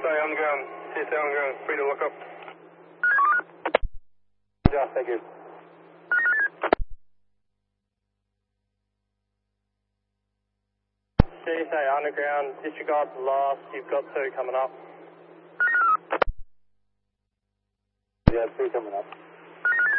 CSA underground, free to look up. Yeah, thank you. CSA underground, disregard the last, you've got 2 coming up. Yeah, 2 coming up.